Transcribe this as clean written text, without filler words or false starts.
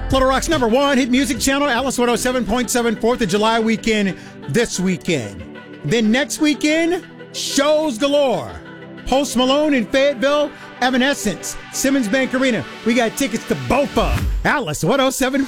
Florida Rock's #1 hit music channel, Alice 107.7, 4th of July weekend this weekend. Then next weekend, shows galore. Post Malone in Fayetteville, Evanescence, Simmons Bank Arena. We got tickets to both of them. Alice 107.